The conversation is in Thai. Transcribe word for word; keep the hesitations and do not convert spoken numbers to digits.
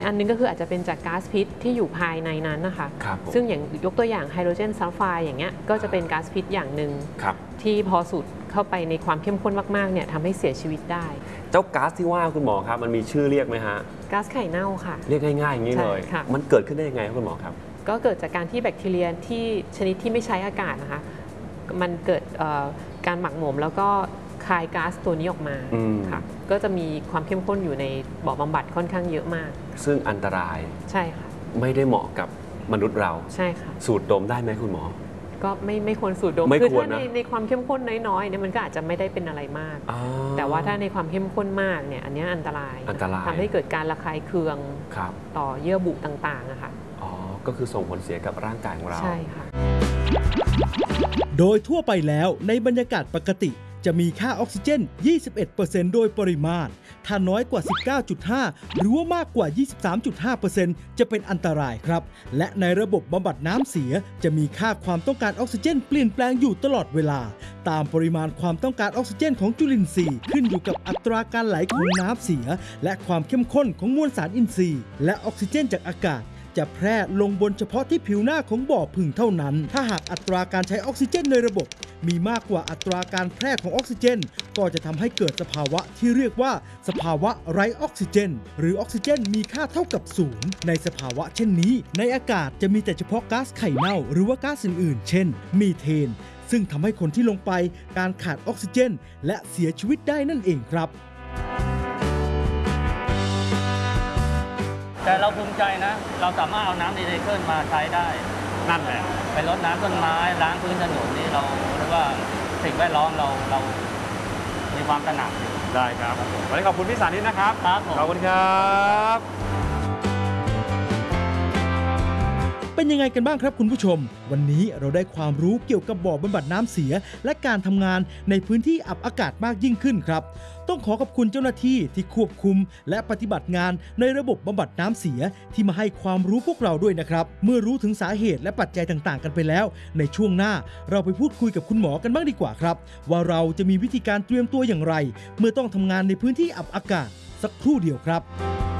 อันนึงก็คืออาจจะเป็นจากก๊าซพิษที่อยู่ภายในนั้นนะคะซึ่งอย่างยกตัวอย่างไฮโดรเจนซัลไฟด์อย่างเงี้ยก็จะเป็นก๊าซพิษอย่างหนึ่งที่พอสูดเข้าไปในความเข้มข้นมากๆเนี่ยทำให้เสียชีวิตได้เจ้าก๊าซที่ว่าคุณหมอครับมันมีชื่อเรียกไหมฮะก๊าซไข่เน่าค่ะเรียกง่ายๆอย่างนี้เลยมันเกิดขึ้นได้ยังไงครับคุณหมอครับก็เกิดจากการที่แบคทีเรียที่ชนิดที่ไม่ใช้อากาศนะคะมันเกิดการหมักหมมแล้วก็คายก๊าซตัวนี้ออกมาค่ะก็จะมีความเข้มข้นอยู่ในบ่อบำบัดค่อนข้างเยอะมากซึ่งอันตรายใช่ค่ะไม่ได้เหมาะกับมนุษย์เราใช่ค่ะสูดดมได้ไหมคุณหมอก็ไม่ไม่ควรสูดดมคือถ้าในในความเข้มข้นน้อยๆเนี่ยมันก็อาจจะไม่ได้เป็นอะไรมากแต่ว่าถ้าในความเข้มข้นมากเนี่ยอันนี้อันตรายอันตรายทำให้เกิดการระคายเคืองต่อเยื่อบุต่างๆอะค่ะอ๋อก็คือส่งผลเสียกับร่างกายของเราใช่ค่ะโดยทั่วไปแล้วในบรรยากาศปกติจะมีค่าออกซิเจน ยี่สิบเอ็ดเปอร์เซ็นต์ โดยปริมาตรถ้าน้อยกว่า สิบเก้าจุดห้า หรือว่ามากกว่า ยี่สิบสามจุดห้าเปอร์เซ็นต์ จะเป็นอันตรายครับและในระบบบำบัดน้ำเสียจะมีค่าความต้องการออกซิเจนเปลี่ยนแปลงอยู่ตลอดเวลาตามปริมาณความต้องการออกซิเจนของจุลินทรีย์ขึ้นอยู่กับอัตราการไหลของน้ำเสียและความเข้มข้นของมวลสารอินทรีย์และออกซิเจนจากอากาศจะแพร่ลงบนเฉพาะที่ผิวหน้าของบ่อผึ่งเท่านั้นถ้าหากอัตราการใช้ออกซิเจนในระบบมีมากกว่าอัตราการแพร่ของออกซิเจนก็จะทำให้เกิดสภาวะที่เรียกว่าสภาวะไร้ออกซิเจนหรือออกซิเจนมีค่าเท่ากับศูนย์ในสภาวะเช่นนี้ในอากาศจะมีแต่เฉพาะก๊าซไข่เน่าหรือว่าก๊าซอื่นๆเช่นมีเทนซึ่งทำให้คนที่ลงไปการขาดออกซิเจนและเสียชีวิตได้นั่นเองครับแต่เราภูมิใจนะเราสามารถเอาน้ำรีไซเคิลมาใช้ได้นั่นแหละไปรดน้ำต้นไม้ล้างพื้นถนนนี่เราเรียกว่าสิ่งแวดล้อมเราเรามีความตระหนักได้ครับวันนี้ขอบคุณพี่สานิตนะครับขอบคุณครับเป็นยังไงกันบ้างครับคุณผู้ชมวันนี้เราได้ความรู้เกี่ยวกับบ่อบำบัดน้ำเสียและการทำงานในพื้นที่อับอากาศมากยิ่งขึ้นครับต้องขอขอบคุณเจ้าหน้าที่ที่ควบคุมและปฏิบัติงานในระบบบำบัดน้ำเสียที่มาให้ความรู้พวกเราด้วยนะครับเมื่อรู้ถึงสาเหตุและปัจจัยต่างๆกันไปแล้วในช่วงหน้าเราไปพูดคุยกับคุณหมอกันบ้างดีกว่าครับว่าเราจะมีวิธีการเตรียมตัวอย่างไรเมื่อต้องทำงานในพื้นที่อับอากาศสักครู่เดียวครับ